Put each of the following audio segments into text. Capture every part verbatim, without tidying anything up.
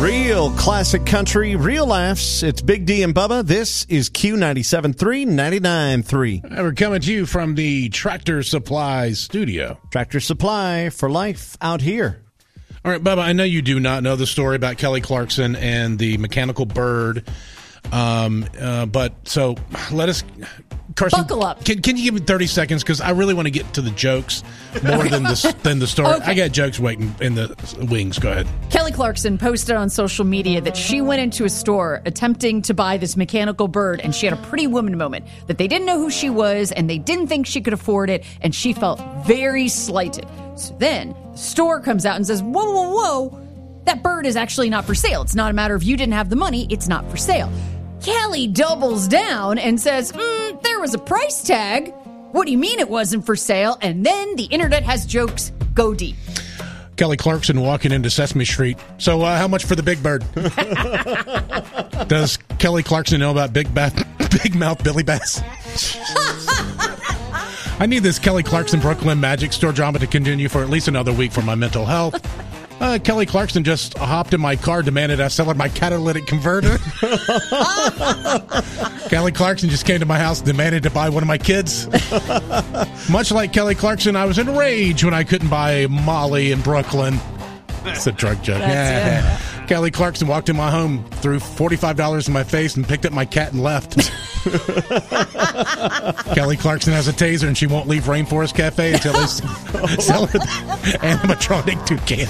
Real classic country, real laughs. It's Big D and Bubba. This is Q ninety-seven point three, ninety-nine point three. We're coming to you from the Tractor Supply studio. Tractor Supply for life out here. All right, Bubba, I know you do not know the story about Kelly Clarkson and the mechanical bird. Um, uh, but so let us, Carson, buckle up. Can, can you give me thirty seconds? Because I really want to get to the jokes more than the, than the story. Okay. I got jokes waiting in the wings. Go ahead. Kelly Clarkson posted on social media that she went into a store attempting to buy this mechanical bird, and she had a Pretty Woman moment, that they didn't know who she was and they didn't think she could afford it, and she felt very slighted. So then the store comes out and says, whoa, whoa, whoa, that bird is actually not for sale. It's not a matter of you didn't have the money. It's not for sale. Kelly doubles down and says, mm, there was a price tag. What do you mean it wasn't for sale? And then the internet has jokes go deep. Kelly Clarkson walking into Sesame Street. So uh, how much for the big bird? Does Kelly Clarkson know about Big, ba- big Mouth Billy Bass? I need this Kelly Clarkson Brooklyn Magic Store drama to continue for at least another week for my mental health. Uh, Kelly Clarkson just hopped in my car, demanded I sell her my catalytic converter. Kelly Clarkson just came to my house, demanded to buy one of my kids. Much like Kelly Clarkson, I was enraged when I couldn't buy Molly in Brooklyn. It's a drug joke. Yeah. Kelly Clarkson walked in my home, threw forty-five dollars in my face, and picked up my cat and left. Kelly Clarkson has a taser, and she won't leave Rainforest Cafe until they sell her the animatronic toucan.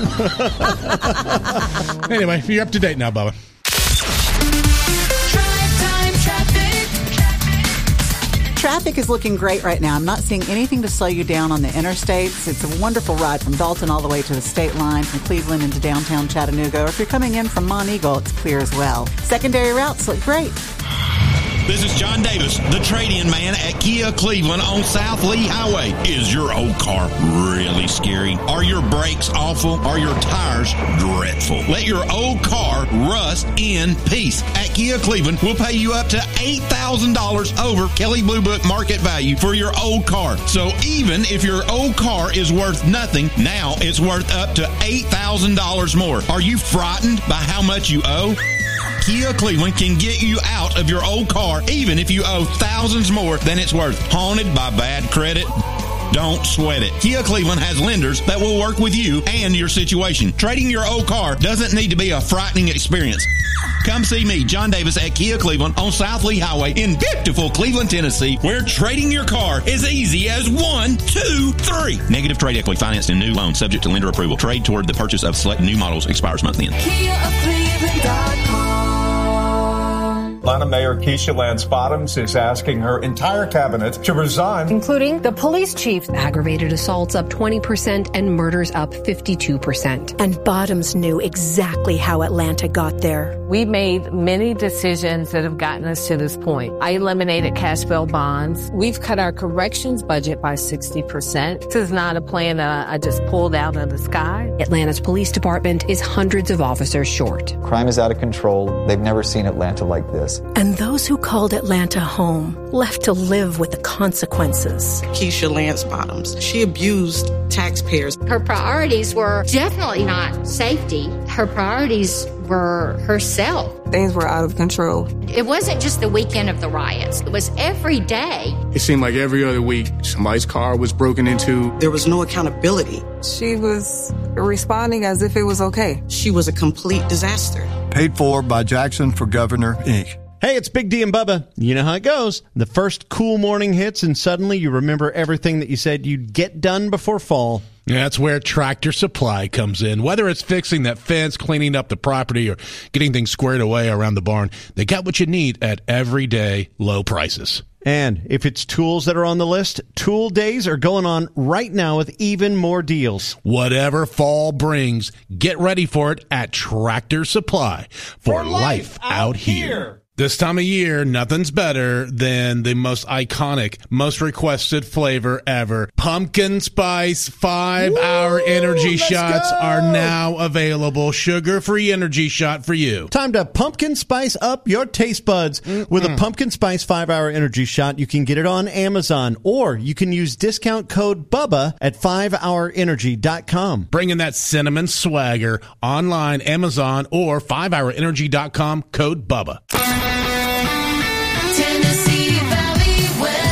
Anyway, you're up to date now, Bubba. Traffic is looking great right now. I'm not seeing anything to slow you down on the interstates. It's a wonderful ride from Dalton all the way to the state line, from Cleveland into downtown Chattanooga. Or if you're coming in from Monteagle, it's clear as well. Secondary routes look great. This is John Davis, the trade-in man at Kia Cleveland on South Lee Highway. Is your old car really scary? Are your brakes awful? Are your tires dreadful? Let your old car rust in peace. At Kia Cleveland, we'll pay you up to eight thousand dollars over Kelley Blue Book market value for your old car. So even if your old car is worth nothing, now it's worth up to eight thousand dollars more. Are you frightened by how much you owe? Kia Cleveland can get you out of your old car even if you owe thousands more than it's worth. Haunted by bad credit? Don't sweat it. Kia Cleveland has lenders that will work with you and your situation. Trading your old car doesn't need to be a frightening experience. Come see me, John Davis, at Kia Cleveland on South Lee Highway in beautiful Cleveland, Tennessee, where trading your car is easy as one, two, three. Negative trade equity financed in new loans subject to lender approval. Trade toward the purchase of select new models expires month end. Kia of Cleveland dot com. Atlanta Mayor Keisha Lance Bottoms is asking her entire cabinet to resign, including the police chief. Aggravated assaults up twenty percent and murders up fifty-two percent. And Bottoms knew exactly how Atlanta got there. We made many decisions that have gotten us to this point. I eliminated cash bail bonds. We've cut our corrections budget by sixty percent. This is not a plan that I just pulled out of the sky. Atlanta's police department is hundreds of officers short. Crime is out of control. They've never seen Atlanta like this. And those who called Atlanta home left to live with the consequences. Keisha Lance Bottoms, she abused taxpayers. Her priorities were definitely not safety. Her priorities were herself. Things were out of control. It wasn't just the weekend of the riots. It was every day. It seemed like every other week somebody's car was broken into. There was no accountability. She was responding as if it was okay. She was a complete disaster. Paid for by Jackson for Governor, Incorporated. Hey, it's Big D and Bubba. You know how it goes. The first cool morning hits, and suddenly you remember everything that you said you'd get done before fall. Yeah, that's where Tractor Supply comes in. Whether it's fixing that fence, cleaning up the property, or getting things squared away around the barn, they got what you need at everyday low prices. And if it's tools that are on the list, Tool Days are going on right now with even more deals. Whatever fall brings, get ready for it at Tractor Supply for, for life, life out here. here. This time of year, nothing's better than the most iconic, most requested flavor ever. Pumpkin spice five-hour energy shots go. are now available. Sugar-free energy shot for you. Time to pumpkin spice up your taste buds. Mm-mm. With a pumpkin spice five-hour energy shot, you can get it on Amazon, or you can use discount code BUBBA at five hour energy dot com. Bringing that cinnamon swagger online, Amazon, or five hour energy dot com, code BUBBA. Tennessee Valley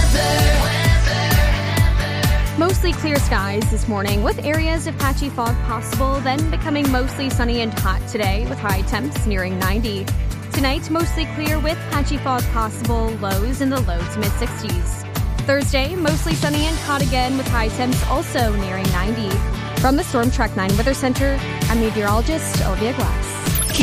weather. Mostly clear skies this morning with areas of patchy fog possible, then becoming mostly sunny and hot today with high temps nearing ninety. Tonight, mostly clear with patchy fog possible, lows in the low to mid sixties. Thursday, mostly sunny and hot again with high temps also nearing ninety. From the Storm Track nine Weather Center, I'm meteorologist Olivia Glass.